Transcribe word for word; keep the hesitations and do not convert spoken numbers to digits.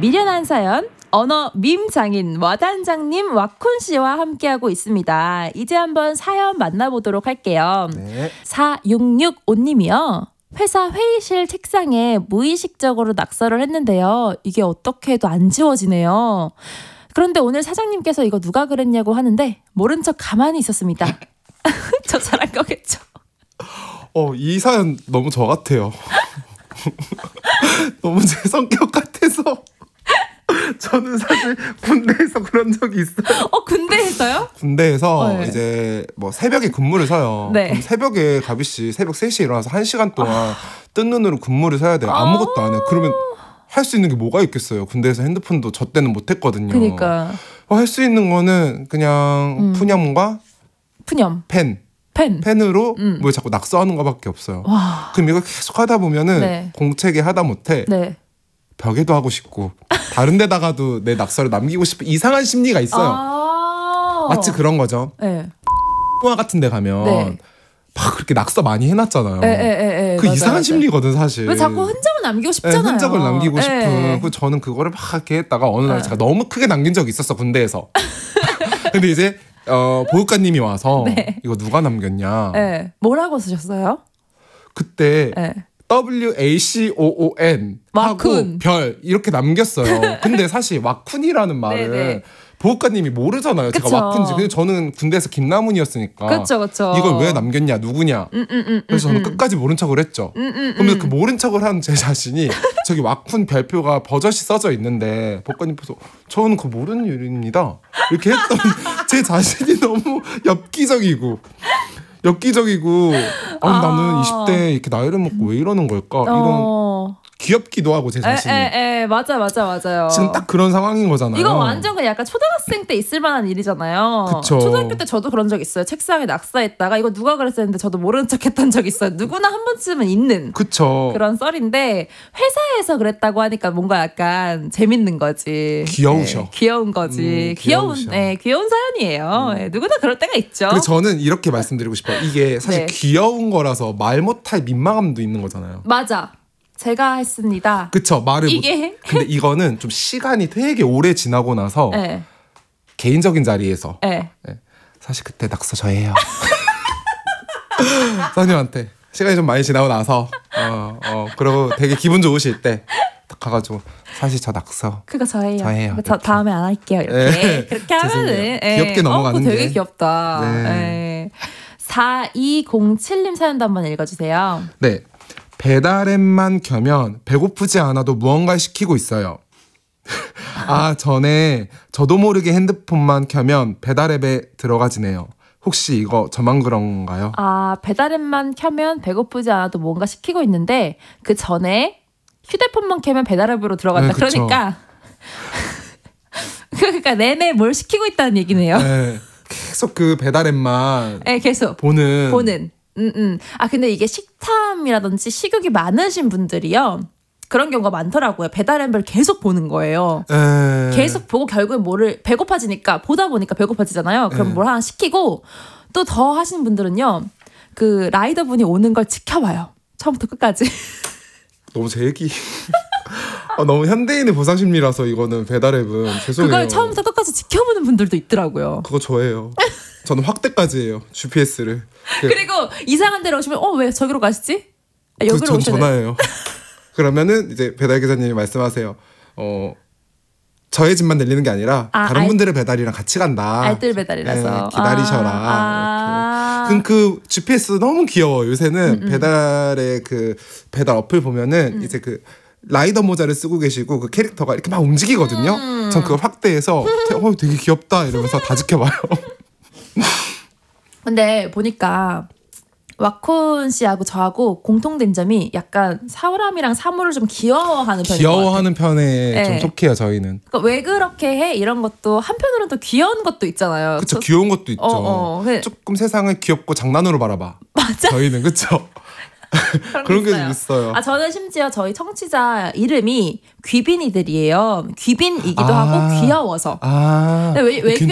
미련한 사연 언어 밈 장인 와단장님 와쿤 씨와 함께하고 있습니다. 이제 한번 사연 만나보도록 할게요. 네. 사육육오 님이요. 회사 회의실 책상에 무의식적으로 낙서를 했는데요. 이게 어떻게 해도 안 지워지네요. 그런데 오늘 사장님께서 이거 누가 그랬냐고 하는데 모른 척 가만히 있었습니다. 저 잘한 거겠죠? 어, 이 사연 너무 저 같아요. 너무 제 성격 같아서. 저는 사실 군대에서 그런 적이 있어요. 어, 군대에서요? 군대에서 네. 이제 뭐 새벽에 근무를 서요. 네. 그럼 새벽에 가비 씨 새벽 세 시에 일어나서 한 시간 동안 아... 뜬 눈으로 근무를 서야 돼요. 아무것도 안 해요. 그러면 할 수 있는 게 뭐가 있겠어요. 군대에서 핸드폰도 저 때는 못 했거든요. 그러니까 할 수 있는 거는 그냥 음. 푸념과 푸념. 펜. 펜. 펜으로 음. 뭐 자꾸 낙서하는 거밖에 없어요. 와. 그럼 이거 계속 하다 보면은 네. 공책에 하다 못해 네. 벽에도 하고 싶고 다른 데다가도 내 낙서를 남기고 싶은 이상한 심리가 있어요. 아~ 마치 그런 거죠. 네. 영화 같은 데 가면 네. 막 그렇게 낙서 많이 해놨잖아요. 에, 에, 에, 그 맞아, 이상한 맞아. 심리거든 사실. 왜 자꾸 흔적을 남기고 싶잖아요. 네, 흔적을 남기고 에. 싶은. 그 저는 그거를 막 이렇게 했다가 어느 날 에. 제가 너무 크게 남긴 적이 있었어 군대에서. 근데 이제 어, 보육관님이 와서 네. 이거 누가 남겼냐. 네. 뭐라고 쓰셨어요? 그때 네. W A C O O N 하고 와쿤. 별 이렇게 남겼어요. 근데 사실 와쿤이라는 말을 네네. 보호관님이 모르잖아요. 그쵸. 제가 와쿤인지. 근데 저는 군대에서 김나문이었으니까. 그쵸, 그쵸. 이걸 왜 남겼냐, 누구냐. 음, 음, 음, 그래서 저는 음. 끝까지 모른 척을 했죠. 음, 음, 그러면 음. 그 모른 척을 한 제 자신이 저기 와쿤 별표가 버젓이 써져 있는데 보호관님께서 저는 그거 모르는 일입니다. 이렇게 했던 제 자신이 너무 엽기적이고. 엽기적이고 아, 아. 나는 이십 대 이렇게 나이를 먹고 왜 이러는 걸까? 이런 어. 귀엽기도 하고 제 자신이. 에, 에, 에, 맞아, 맞아, 맞아요. 지금 딱 그런 상황인 거잖아요. 이거 완전 그냥 약간 초등학생 때 있을 만한 일이잖아요. 그쵸. 초등학교 때 저도 그런 적 있어요. 책상에 낙서했다가 이거 누가 그랬었는데 저도 모르는 척 했던 적 있어요. 누구나 한 번쯤은 있는 그쵸. 그런 썰인데 회사에서 그랬다고 하니까 뭔가 약간 재밌는 거지. 귀여우셔. 네, 귀여운 거지. 음, 귀여운, 귀여우셔. 네, 귀여운 사연이에요. 음. 네, 누구나 그럴 때가 있죠. 그래서 저는 이렇게 말씀드리고 싶어요. 이게 사실 네. 귀여운 거라서 말 못할 민망함도 있는 거잖아요. 맞아. 제가 했습니다. 그쵸. 말을 이게 못. 근데 이거는 좀 시간이 되게 오래 지나고 나서 네. 개인적인 자리에서 네. 네. 사실 그때 낙서 저예요. 선생님한테 시간이 좀 많이 지나고 나서 어, 어 그러고 되게 기분 좋으실 때 딱 가가지고 사실 저 낙서 그거 저예요. 저예요. 저 다음에 안 할게요. 이렇게 네. 그렇게 하면은 죄송해요. 예. 귀엽게 넘어가는 어, 그거 되게 게. 귀엽다. 네. 예. 사이공칠 님 사연도 한번 읽어주세요. 네. 배달앱만 켜면 배고프지 않아도 무언가를 시키고 있어요. 아, 전에 저도 모르게 핸드폰만 켜면 배달앱에 들어가지네요. 혹시 이거 저만 그런가요? 아, 배달앱만 켜면 배고프지 않아도 뭔가 시키고 있는데 그 전에 휴대폰만 켜면 배달앱으로 들어간다. 네, 그쵸. 그러니까 그러니까 내내 뭘 시키고 있다는 얘기네요. 네. 계속 그 배달앱만 네, 계속 보는 보는. 음, 음. 아, 근데 이게 식탐이라든지 식욕이 많으신 분들이요. 그런 경우가 많더라고요. 배달앱을 계속 보는 거예요. 에... 계속 보고 결국에 뭐를 배고파지니까 보다 보니까 배고파지잖아요. 그럼 에. 뭘 하나 시키고 또 더 하시는 분들은요. 그 라이더분이 오는 걸 지켜봐요. 처음부터 끝까지. 너무 제 얘기. 아, 너무 현대인의 보상 심리라서 이거는 배달앱은 죄송해요. 그걸 처음부터 끝까지 지켜보는 분들도 있더라고요. 그거 저예요. 저는 확대까지 해요. 지피에스를. 그리고 이상한 데로 오시면 어, 왜 저기로 가시지? 아, 그, 여기로 전 오시네. 전화해요. 그러면은 이제 배달 기사님이 말씀하세요. 어 저의 집만 들리는 게 아니라 아, 다른 알- 분들의 배달이랑 같이 간다. 알뜰 배달이라서. 네, 기다리셔라. 아. 그럼 그 지피에스 너무 귀여워. 요새는 음, 음. 배달의 그 배달 어플 보면은 이제 그 라이더 모자를 쓰고 계시고 그 캐릭터가 이렇게 막 움직이거든요. 음. 전 그걸 확대해서 어 되게 귀엽다 이러면서 다 지켜봐요. 근데 보니까 와쿤 씨하고 저하고 공통된 점이 약간 사람이랑 사물을 좀 귀여워하는 편인 것 같아요. 귀여워하는 편에 네. 좀 속해요 저희는. 그러니까 왜 그렇게 해? 이런 것도 한편으로는 또 귀여운 것도 있잖아요. 그쵸. 저- 귀여운 것도 있죠. 어, 어. 근데- 조금 세상을 귀엽고 장난으로 바라봐. 맞아. 저희는 그쵸. 그런 게 좀 있어요. 아, 저는 심지어 저희 청취자 이름이 귀빈이들이에요. 귀빈이기도 아. 하고 귀여워서. 아, 근데 왜, 왜 괜찮은